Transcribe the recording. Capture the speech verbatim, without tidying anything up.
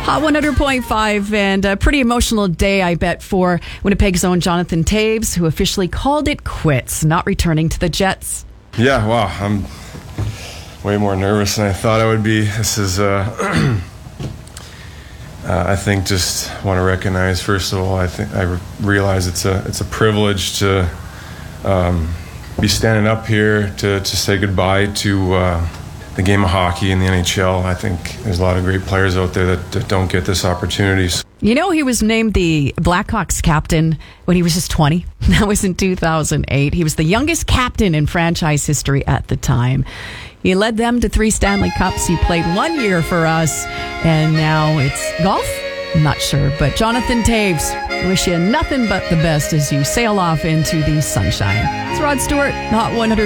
Hot one hundred point five, and a pretty emotional day, I bet, for Winnipeg's own Jonathan Toews, who officially called it quits, not returning to the Jets. Yeah, wow, I'm way more nervous than I thought I would be. This is, uh, uh, I think, just want to recognize, first of all, I think I re- realize it's a it's a privilege to um, be standing up here to, to say goodbye to uh, the game of hockey in the N H L. I think there's a lot of great players out there that, that don't get this opportunity. You know, he was named the Blackhawks captain when he was just twenty. That was in two thousand eight. He was the youngest captain in franchise history at the time. He led them to three Stanley Cups. He played one year for us, and now it's golf? I'm not sure. But Jonathan Toews, wish you nothing but the best as you sail off into the sunshine. It's Rod Stewart, Hot one hundred.